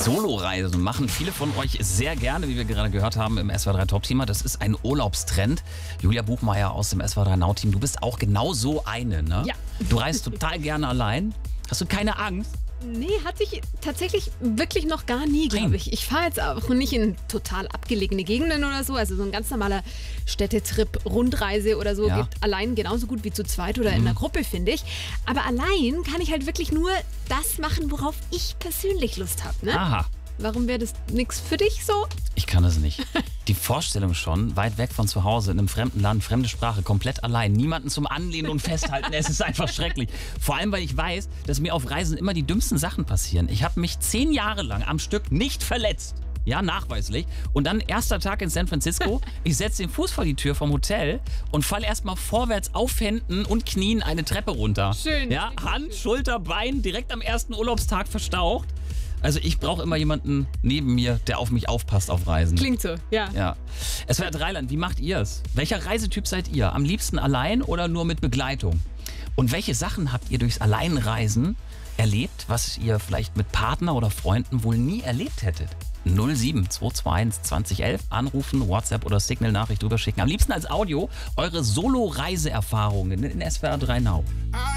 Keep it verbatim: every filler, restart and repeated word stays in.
Soloreisen machen viele von euch sehr gerne, wie wir gerade gehört haben im S W R drei Top-Thema. Das ist ein Urlaubstrend. Julia Buchmeier aus dem S W R drei Now-Team, du bist auch genau so eine, ne? Ja. Du reist total gerne allein. Hast du keine Angst? Nee, hatte ich tatsächlich wirklich noch gar nie, glaube ich. Ich fahre jetzt auch nicht in total abgelegene Gegenden oder so. Also so ein ganz normaler Städtetrip, Rundreise oder so Ja. geht allein genauso gut wie zu zweit oder in einer Gruppe, finde ich. Aber allein kann ich halt wirklich nur das machen, worauf ich persönlich Lust habe. Ne? Aha. Warum wäre das nichts für dich so? Ich kann es nicht. Die Vorstellung schon, weit weg von zu Hause, in einem fremden Land, fremde Sprache, komplett allein, niemanden zum Anlehnen und Festhalten, es ist einfach schrecklich. Vor allem, weil ich weiß, dass mir auf Reisen immer die dümmsten Sachen passieren. Ich habe mich zehn Jahre lang am Stück nicht verletzt. Ja, nachweislich. Und dann erster Tag in San Francisco, ich setze den Fuß vor die Tür vom Hotel und falle erstmal vorwärts auf Händen und Knien eine Treppe runter. Schön. Ja, Hand, Schulter, Bein, direkt am ersten Urlaubstag verstaucht. Also ich brauche immer jemanden neben mir, der auf mich aufpasst auf Reisen. Klingt so, ja. Ja. S W R drei Land, wie macht ihr es? Welcher Reisetyp seid ihr? Am liebsten allein oder nur mit Begleitung? Und welche Sachen habt ihr durchs Alleinreisen erlebt, was ihr vielleicht mit Partner oder Freunden wohl nie erlebt hättet? null sieben zwei zwei eins zwanzig elf anrufen, WhatsApp oder Signal-Nachricht drüber schicken. Am liebsten als Audio eure Solo-Reiseerfahrungen in S W R drei Now. I